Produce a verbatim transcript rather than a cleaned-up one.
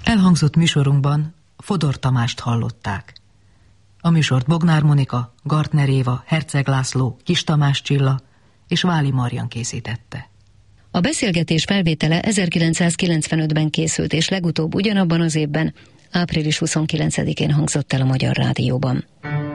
Elhangzott műsorunkban Fodor Tamást hallották. A műsort Bognár Monika, Gartner Éva, Herceg László, Kis Tamás Csilla és Váli Marian készítette. A beszélgetés felvétele ezerkilencszázkilencvenötben készült, és legutóbb ugyanabban az évben, április huszonkilencedikén hangzott el a Magyar Rádióban.